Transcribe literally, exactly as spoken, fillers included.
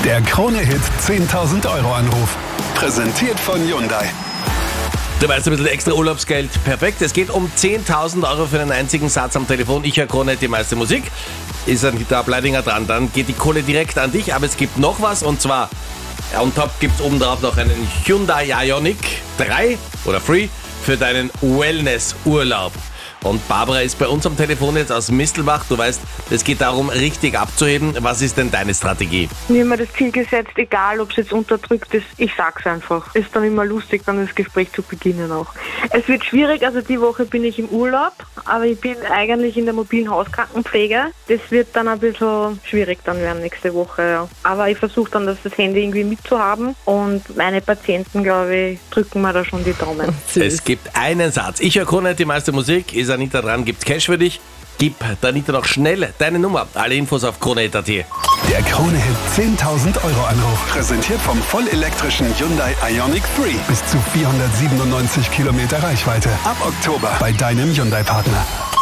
Der Krone-Hit zehntausend Euro Anruf. Präsentiert von Hyundai. Du weißt, ein bisschen extra Urlaubsgeld. Perfekt. Es geht um zehntausend Euro für einen einzigen Satz am Telefon. Ich höre Krone, die meiste Musik. Ist ein Gitarre Bleidinger dran. Dann geht die Kohle direkt an dich. Aber es gibt noch was. Und zwar, on top gibt es obendrauf noch einen Hyundai Ioniq drei oder Free für deinen Wellness-Urlaub. Und Barbara ist bei uns am Telefon jetzt aus Mistelbach. Du weißt, es geht darum, richtig abzuheben. Was ist denn deine Strategie? Mir immer das Ziel gesetzt, egal ob es jetzt unterdrückt ist, ich sag's einfach. Ist dann immer lustig, dann das Gespräch zu beginnen auch. Es wird schwierig, also die Woche bin ich im Urlaub, aber ich bin eigentlich in der mobilen Hauskrankenpflege. Das wird dann ein bisschen schwierig dann werden nächste Woche. Ja. Aber ich versuche dann, dass das Handy irgendwie mitzuhaben und meine Patienten, glaube ich, drücken mir da schon die Daumen. Es gibt einen Satz. Ich höre Krone, die meiste Musik. Ist Anita dran, gibt's Cash für dich. Gib der Anita noch schnell deine Nummer. Alle Infos auf krone punkt at. Der Krone-Hit zehntausend Euro Anruf. Präsentiert vom vollelektrischen Hyundai Ioniq drei. Bis zu vierhundertsiebenundneunzig Kilometer Reichweite. Ab Oktober bei deinem Hyundai-Partner.